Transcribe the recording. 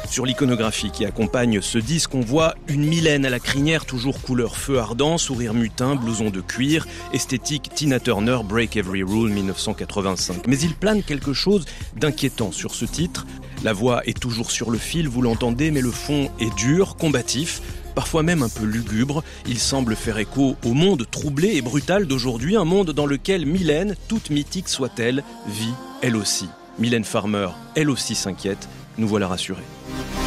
Sur l'iconographie qui accompagne ce disque, on voit une Mylène à la crinière, toujours couleur feu ardent, sourire mutin, blouson de cuir, esthétique Tina Turner, Break Every Rule 1985. Mais il plane quelque chose d'inquiétant sur ce titre. La voix est toujours sur le fil, vous l'entendez, mais le fond est dur, combatif, parfois même un peu lugubre. Il semble faire écho au monde troublé et brutal d'aujourd'hui, un monde dans lequel Mylène, toute mythique soit-elle, vit elle aussi. Mylène Farmer, elle aussi s'inquiète. Nous voilà rassurés.